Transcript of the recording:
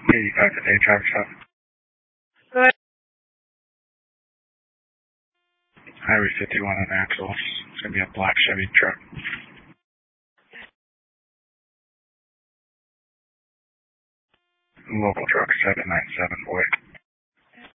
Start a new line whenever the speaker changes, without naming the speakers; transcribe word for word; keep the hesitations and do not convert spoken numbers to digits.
eighty-five to day driver stop.
Go ahead.
Highway fifty-one on Axles. It's going to be a black Chevy truck. Local truck seven nine seven, boy.